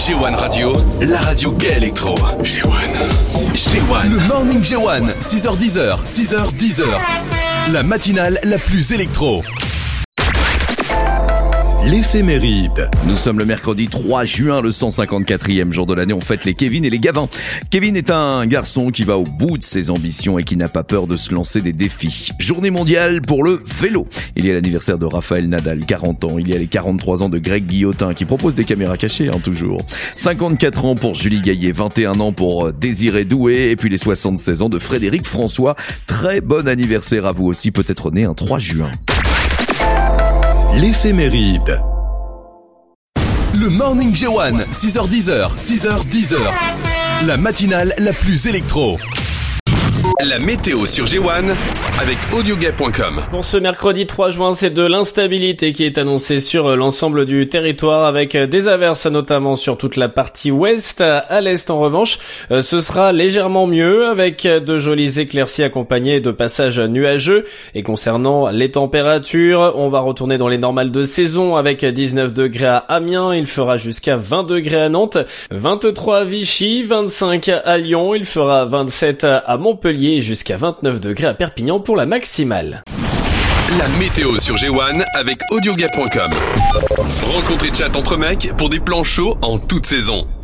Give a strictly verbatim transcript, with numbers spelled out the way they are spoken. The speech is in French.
G un Radio, la radio gay électro. G un. G un. Le Morning G un, six heures dix, six heures dix. La matinale la plus électro. L'éphéméride. Nous sommes le mercredi trois juin, le cent cinquante-quatrième jour de l'année. On fête les Kevin et les Gavin. Kevin est un garçon qui va au bout de ses ambitions et qui n'a pas peur de se lancer des défis. Journée mondiale pour le vélo. Il y a l'anniversaire de Raphaël Nadal, quarante ans. Il y a les quarante-trois ans de Greg Guillotin qui propose des caméras cachées, hein, toujours. cinquante-quatre ans pour Julie Gaillet, vingt et un ans pour Désiré Doué et puis les soixante-seize ans de Frédéric François. Très bon anniversaire à vous aussi, peut-être né un trois juin. L'éphéméride. Le Morning G un, six heures dix, six heures dix. La matinale la plus électro. La météo sur G un avec audiogay point com. Pour ce mercredi trois juin, c'est de l'instabilité qui est annoncée sur l'ensemble du territoire avec des averses notamment sur toute la partie ouest. À l'est en revanche, ce sera légèrement mieux avec de jolies éclaircies accompagnées de passages nuageux. Et concernant les températures, on va retourner dans les normales de saison avec dix-neuf degrés à Amiens, il fera jusqu'à vingt degrés à Nantes, vingt-trois à Vichy, vingt-cinq à Lyon, il fera vingt-sept à Montpellier et jusqu'à vingt-neuf degrés à Perpignan pour la maximale. La météo sur G un avec audiogay point com. Rencontre et chat entre mecs pour des plans chauds en toute saison.